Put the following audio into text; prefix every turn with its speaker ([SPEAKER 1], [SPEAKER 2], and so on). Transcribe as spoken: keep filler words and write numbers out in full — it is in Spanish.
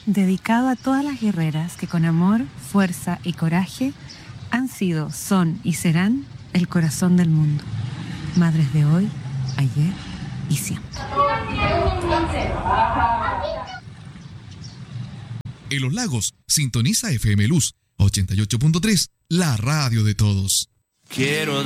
[SPEAKER 1] dedicado a todas las guerreras que con amor, fuerza y coraje han sido, son y serán el corazón del mundo. Madres de hoy, ayer y siempre.
[SPEAKER 2] En Los Lagos, sintoniza F M Luz ochenta y ocho punto tres, la radio de todos.
[SPEAKER 3] Quiero